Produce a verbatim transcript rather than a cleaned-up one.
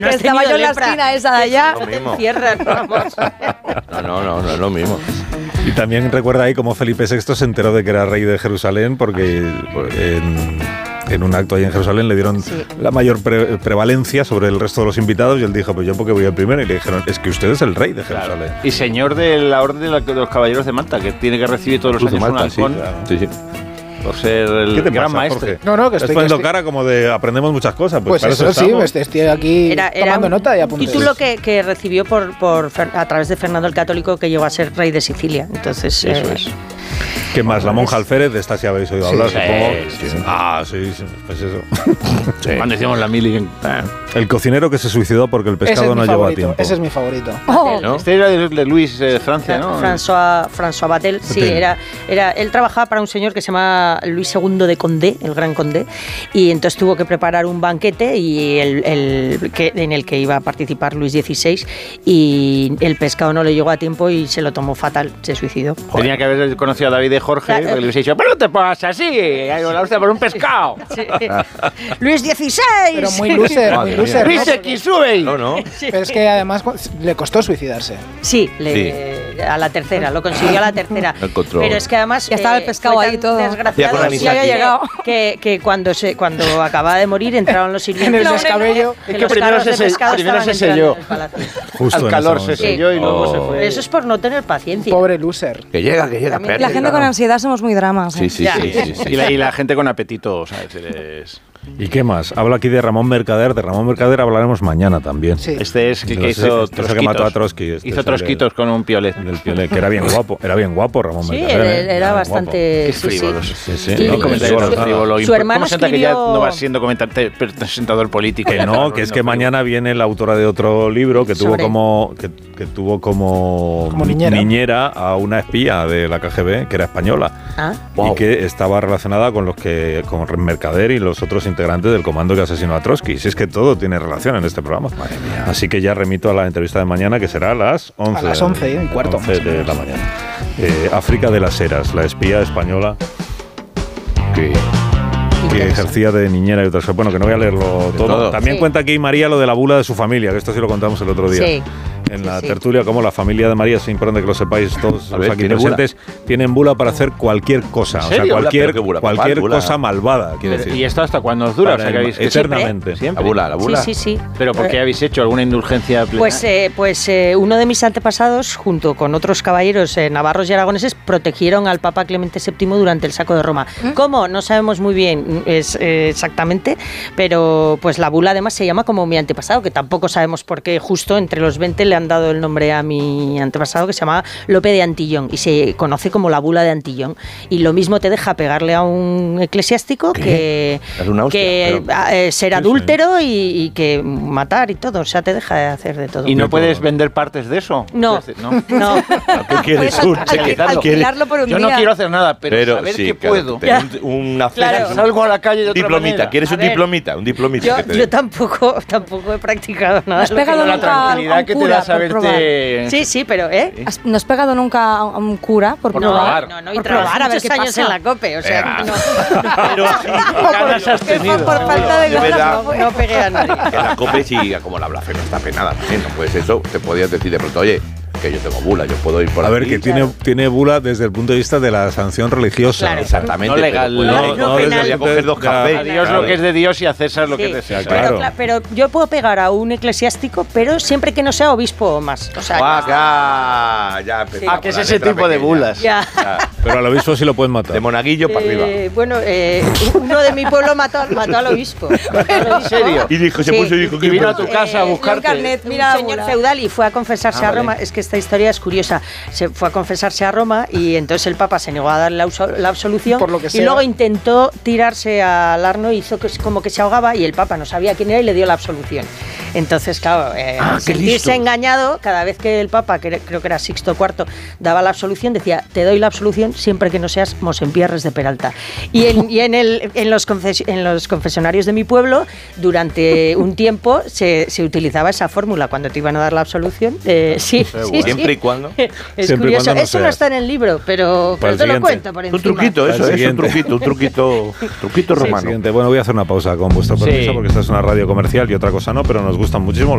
No que estaba yo en la esquina esa de allá. No, no, no, no es lo mismo. Y también recuerda ahí cómo Felipe sexto se enteró de que era rey de Jerusalén porque en, en un acto ahí en Jerusalén le dieron sí. la mayor pre, prevalencia sobre el resto de los invitados y él dijo, pues yo porque voy al primero, y le dijeron, es que usted es el rey de Jerusalén. Claro. Y señor de la orden de los caballeros de Malta, que tiene que recibir todos los años Malta, un halcón. Sí, claro. sí, sí. Por ser el ¿Qué te gran pasa, maestro. Jorge? No, no, que estoy estoy poniendo que cara como de aprendemos muchas cosas. Pues, pues para eso, eso sí, pues estoy aquí era, era tomando un nota y apuntando. Título que, que recibió por, por a través de Fernando el Católico, que llegó a ser rey de Sicilia. Entonces, eso eh, es. ¿Qué más? La monja Alférez, de esta sí habéis oído sí, hablar, sí, supongo. Sí, sí. Ah, sí, sí, pues eso. Sí. Cuando hicimos la mili. El cocinero que se suicidó porque el pescado es no llegó a tiempo. Ese es mi favorito. Oh. ¿No? Este era de, de Luis de Francia, ¿no? François, François Batel, sí, era, era, él trabajaba para un señor que se llama Luis segundo de Condé, el gran Condé, y entonces tuvo que preparar un banquete y el, el, que, en el que iba a participar Luis dieciséis, y el pescado no le llegó a tiempo y se lo tomó fatal, se suicidó. Tenía que haber conocido a David de Jorge, claro, porque le hubiese dicho, pero no te pasa así, hay una hostia por un pescado. Sí. Luis dieciséis. Pero muy loser, muy loser. Luis X, sube. No, no. Sí. Pero es que además le costó suicidarse. Sí, le, sí. a la tercera, lo consiguió a la tercera. Pero es que además ya estaba el pescado ahí todo. Desgraciado, sí había llegado. Que, que cuando se cuando acababa de morir entraron los sirvientes. En el descabello. Es que primero se, se, primero se selló. Justo al calor se selló y luego oh. se fue. Eso es por no tener paciencia. Pobre loser. Que llega, que llega. La gente con ansiedad somos muy dramas. Sí, sí, sí, sí, sí. Y, la, y la gente con apetito, ¿sabes? Es... ¿Y qué más? Habla aquí de Ramón Mercader. De Ramón Mercader hablaremos mañana también. Sí. Este es el que, que hizo este trosquitos. Es el que mató a Trotsky. Este hizo trosquitos con un piolet. Del piolet, que era bien guapo. Era bien guapo Ramón sí, Mercader. Era, era, era bastante... Qué frívolo. Sí, sí. sí, sí. No, comentario su, frívolo. Su hermano ¿Cómo sienta escribió... que ya no va siendo presentador político? Que no, que es que mañana viene la autora de otro libro que tuvo Sobre... como que, que tuvo como, como niñera. niñera a una espía de la K G B que era española. ¿Ah? Y que estaba relacionada con los que con Mercader y los otros integrantes del comando que asesinó a Trotsky. Si es que todo tiene relación en este programa. Madre mía. Así que ya remito a la entrevista de mañana, que será a las once. A las once y cuarto. once de la mañana. Eh, África de las Heras, la espía española que, que ejercía de niñera y otras cosas. Bueno, que no voy a leerlo todo. todo. También sí. Cuenta aquí María lo de la bula de su familia, que esto sí lo contamos el otro día. Sí. En la sí, tertulia, como la familia de María, es importante que lo sepáis todos los ver, aquí ¿tiene presentes, bula? Tienen bula para hacer cualquier cosa. O sea, cualquier, bula, cualquier bula. cosa malvada, quiero decir. ¿Y esto hasta cuándo os dura? Para o sea, que habéis, eternamente. ¿Siempre? La bula, la bula. Sí, sí, sí. ¿Pero por qué habéis hecho alguna indulgencia plena? Pues, eh, pues eh, uno de mis antepasados, junto con otros caballeros eh, navarros y aragoneses, protegieron al Papa Clemente séptimo durante el saco de Roma. ¿Mm? ¿Cómo? No sabemos muy bien es, eh, exactamente, pero pues la bula además se llama como mi antepasado, que tampoco sabemos por qué justo entre los veinte le han dado el nombre a mi antepasado, que se llamaba Lope de Antillón y se conoce como la bula de Antillón, y lo mismo te deja pegarle a un eclesiástico ¿Qué? que, una hostia, que pero... eh, ser adúltero y, y que matar y todo, o sea, te deja hacer de todo. ¿Y no puedes vender partes de eso? No, no. no. ¿Qué quieres? Alquilarlo por un Yo día. no quiero hacer nada, pero, pero saber sí, que claro, puedo. Un, una claro. fe, Salgo a la calle de otra diplomita. manera. ¿Quieres un ver, diplomita? Un diplomita. Yo, que te yo tampoco, tampoco he practicado nada. ¿Has pegado la nunca tranquilidad a un que te cura da por saberte... Sí, sí, pero ¿eh? ¿No has pegado nunca a un cura por, Por probar? No, no, y por trabajé probar a ver muchos qué años pasa. en la COPE, o sea, Venga. no. Pero sí, ganas has tenido. Por falta de De ganas, verdad. no, No pegué a nadie. que la COPE sí, como la blasfemia está penada también, ¿no? Pues eso te podías decir de pronto, oye, que yo tengo bula, yo puedo ir por A aquí. ver, que tiene, tiene bula desde el punto de vista de la sanción religiosa. Claro. Exactamente. No legal, pero, no, pues, no desde penal. voy a coger dos Ya, cafés. A Dios Claro. lo que es de Dios y a César lo que es de Sí, César. claro. pero, pero yo puedo pegar a un eclesiástico, pero siempre que no sea obispo o más. O sea, Ah, ya, ya empezamos Ah, que es la ese letra tipo de pequeña. bulas. ya. Ya. Pero al obispo sí lo pueden matar. De monaguillo para arriba. Eh, bueno, eh, uno de mi pueblo mató, mató al obispo. Mató al obispo. ¿En serio? Y dijo, se Sí. puso y dijo Y que vino a tu casa a Eh, buscarte. carnet, Mira, mira, un señor bula. feudal y fue a confesarse Ah, a Roma. vale. Es que esta historia es curiosa. Se fue a confesarse a Roma y entonces el Papa se negó a darle la, absol- la absolución. Por lo que y sea. luego intentó tirarse al Arno, hizo que, como que se ahogaba y el Papa no sabía quién era y le dio la absolución. Entonces, claro, eh, Ah, al qué sentirse listo. engañado, cada vez que el Papa, que creo que era Sixto cuarto, daba la absolución, decía, te doy la absolución siempre que no seas Mosempierres de Peralta. Y en, y en, el, en, los, confes, en los confesionarios de mi pueblo, durante un tiempo, se, se utilizaba esa fórmula cuando te iban a dar la absolución. Eh, sí, sí, sí. Siempre y cuando. Es Siempre y curioso. cuando no Eso no seas. está en el libro, pero, Para pero el te lo siguiente. cuento por Un encima. truquito, Al eso es un siguiente. truquito, un truquito, truquito Sí, romano. siguiente. Bueno, voy a hacer una pausa con vuestro permiso, Sí. porque esta es una radio comercial y otra cosa no, pero nos gustan muchísimo.